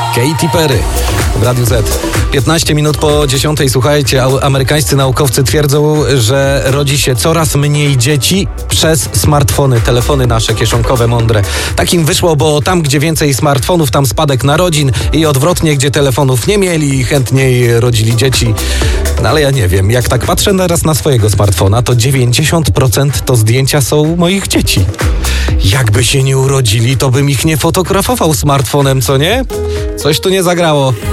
Katy Perry w Radiu Z. 15 minut po 10. Słuchajcie, amerykańscy naukowcy twierdzą, że rodzi się coraz mniej dzieci przez smartfony, telefony nasze kieszonkowe, mądre. Tak im wyszło, bo tam, gdzie więcej smartfonów, tam spadek narodzin i odwrotnie, gdzie telefonów nie mieli, chętniej rodzili dzieci. No ale ja nie wiem, jak tak patrzę teraz na swojego smartfona, to 90% to zdjęcia są moich dzieci. Jakby się nie urodzili, to bym ich nie fotografował smartfonem, co nie? Coś tu nie zagrało.